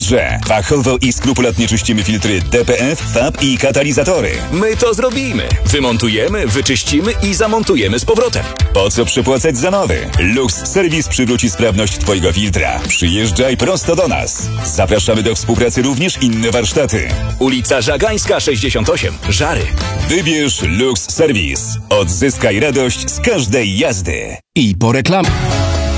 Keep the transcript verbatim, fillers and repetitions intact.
że fachowo i skrupulatnie czyścimy filtry D P F, F A B i katalizatory. My to zrobimy. Wymontujemy, wyczyścimy i zamontujemy z powrotem. Po co przepłacać za nowy? Lux Service przywróci sprawność twojego filtra. Przyjeżdżaj prosto do nas. Zapraszamy do współpracy również inne warsztaty. Ulica Żagańska sześćdziesiąt osiem, Żary. Wybierz Lux Service. Odzyskaj radość z każdej jazdy. I po reklamie.